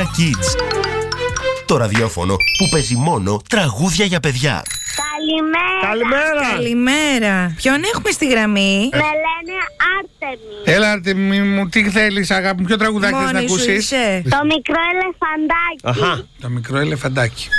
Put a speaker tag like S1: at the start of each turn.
S1: Kids. Το ραδιόφωνο που παίζει μόνο τραγούδια για παιδιά.
S2: Καλημέρα.
S3: Καλημέρα. Ποιον έχουμε στη γραμμή?
S2: Με λένε Άρτεμι.
S4: Έλα, Άρτεμι μου, τι θέλεις, αγάπη μου, ποιο τραγουδάκι θες να
S3: Μόνη σου
S4: ακούσεις?
S3: είσαι.
S2: Το μικρό ελεφαντάκι.
S4: Το μικρό ελεφαντάκι.